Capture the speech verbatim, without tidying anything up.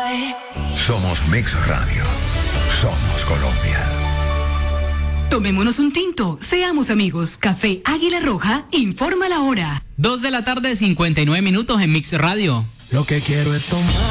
Somos Mix Radio. Somos Colombia. Tomémonos un tinto, seamos amigos. Café Águila Roja informa la hora. Dos de la tarde, cincuenta y nueve minutos en Mix Radio. Lo que quiero es tomar.